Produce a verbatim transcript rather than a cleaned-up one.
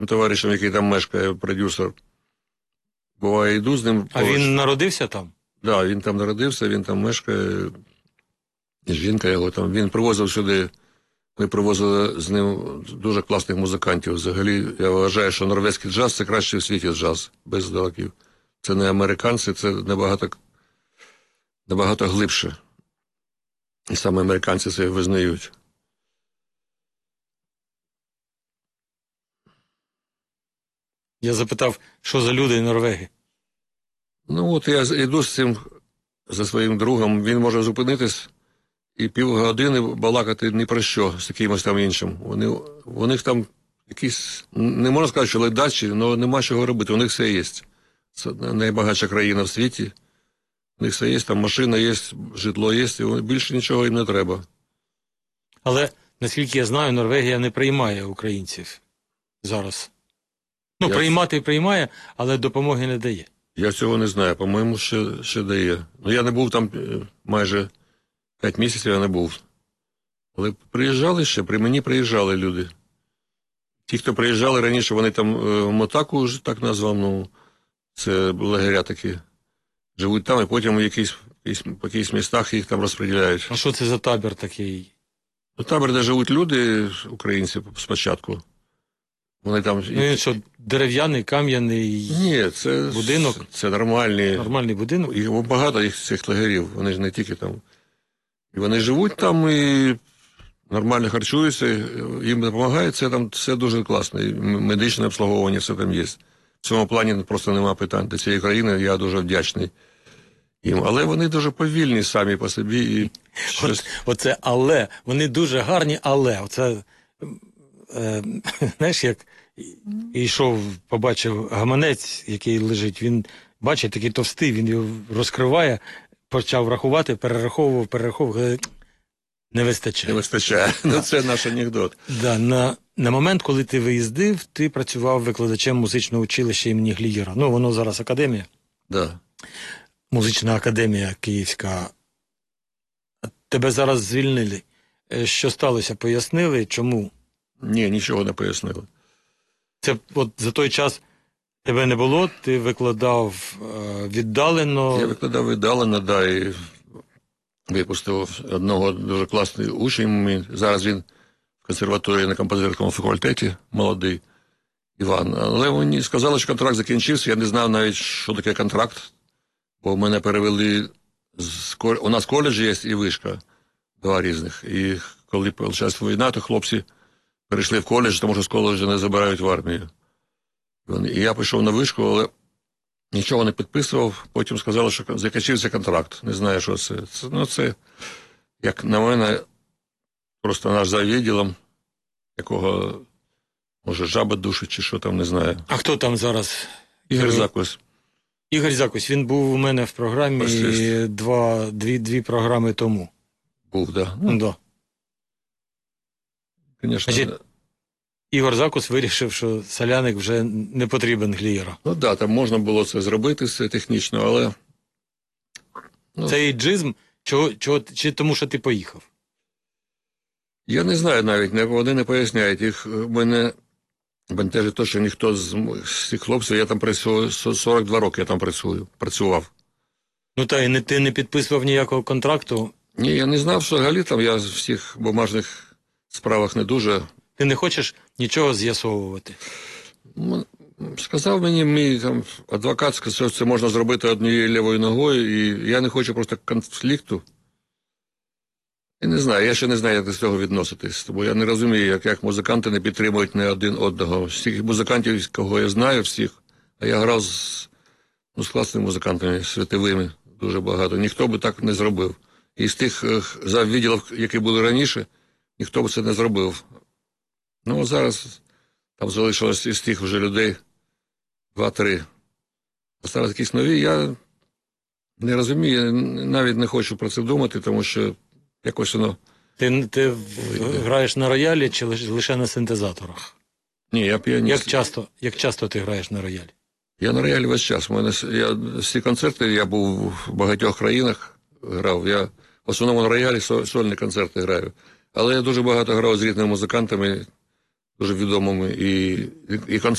товаришем, який там мешкає, продюсер. Буває, йду з ним. А поруч. він народився там? Так, да, він там народився, він там мешкає. Жінка його там. Він привозив сюди, ми привозили з ним дуже класних музикантів. Взагалі, я вважаю, що норвезький джаз – це кращий в світі джаз, без далеків. Це не американці, це набагато, набагато глибше. І саме американці це визнають. Я запитав, що за люди норвеги? Ну от я йду з цим, за своїм другом, він може зупинитись і півгодини балакати ні про що з якимось там іншим. Вони, у них там якісь, не можна сказати, що ледачі, але нема чого робити, у них все є. Це найбагатша країна в світі, у них все є, там машина є, житло є, і більше нічого їм не треба. Але, наскільки я знаю, Норвегія не приймає українців зараз. Ну, я... приймати і приймає, але допомоги не дає. Я цього не знаю, по-моєму, ще, ще дає. Ну, я не був там майже п'ять місяців, я не був. Але приїжджали ще, при мені приїжджали люди. Ті, хто приїжджали раніше, вони там в Мотаку, так назвав, ну, це лагеря такі, живуть там, і потім в якісь, якісь, по якихось містах їх там розподіляють. А що це за табір такий? Ну, табір, де живуть люди, українці, спочатку. Вони там... Ну, він що, дерев'яний, кам'яний Ні, це, будинок? Це нормальні... Нормальний будинок? Їх багато їх цих лагерів, вони ж не тільки там. І вони живуть там і нормально харчуються, їм допомагають, це там все дуже класно. І медичне обслуговування, все там є. В цьому плані просто нема питань. До цієї країни я дуже вдячний їм. Але вони дуже повільні самі по собі. І щось... От, оце але. Вони дуже гарні, але. Оце, е, знаєш, як йшов, побачив гаманець, який лежить, він, бачить, такий товстий, він його розкриває, почав рахувати, перераховував, перераховував, не вистачає. Не вистачає. Ну, це наш анекдот. Да, на, на момент, коли ти виїздив, ти працював викладачем музичного училища імені Глієра. Ну, воно зараз академія. Да. Музична академія Київська. Тебе зараз звільнили. Що сталося? Пояснили? Чому? Ні, нічого не пояснили. Це от за той час тебе не було, ти викладав е, віддалено. Я викладав віддалено, да, і випустив одного дуже класного учня. Зараз він в консерваторії на композиторському факультеті, молодий Іван. Але мені сказали, що контракт закінчився. Я не знав навіть, що таке контракт, бо в мене перевели, з, у нас коледж є і вишка, два різних. І коли почалась війна, то хлопці перейшли в коледж, тому що з коледжу не забирають в армію. І я пішов на вишку, але нічого не підписував. Потім сказали, що закінчився контракт. Не знаю, що це. це. Ну, це, як на мене, просто наш за відділом, якого, може, жаба душить, чи що там, не знаю. А хто там зараз? Ігор Закус. Ігор Закус, він був у мене в програмі два, дві, дві програми тому. Був, да. Ну, да. Звісно. Значить, Ігор Закус вирішив, що Соляник вже не потрібен Глієра. Ну так, да, там можна було це зробити, це технічно, але... Ну, це ейджизм, чого, чого, чи тому, що ти поїхав? Я не знаю навіть, вони не поясняють. Їх мене бентежить те, що ніхто з, з цих хлопців, я там працюю, сорок два роки я там працюю, працював. Ну та, і не, ти не підписував ніякого контракту? Ні, я не знав, що взагалі там я в всіх бумажних справах не дуже... Ти не хочеш нічого з'ясовувати? Сказав мені мій там адвокат, що це можна зробити однією лівою ногою, і я не хочу просто конфлікту. Я не знаю, я ще не знаю, як до цього відноситись, бо я не розумію, як, як музиканти не підтримують не один одного. Всіх музикантів, кого я знаю, всіх, а я грав з, ну, з класними музикантами, світовими, дуже багато. Ніхто би так не зробив. І з тих заввідділів, які були раніше, ніхто б це не зробив. Ну, зараз там залишилось із тих вже людей два-три. Осталось якісь нові. Я не розумію, навіть не хочу про це думати, тому що якось воно... Ти, ти граєш на роялі чи лише на синтезаторах? Ні, я піаніст. Як часто, як часто ти граєш на роялі? Я на роялі весь час. У мене, я, всі концерти, я був в багатьох країнах, грав. Я в основному на роялі сольні концерти граю. Але я дуже багато грав з різними музикантами. дуже відомими і, і концертами.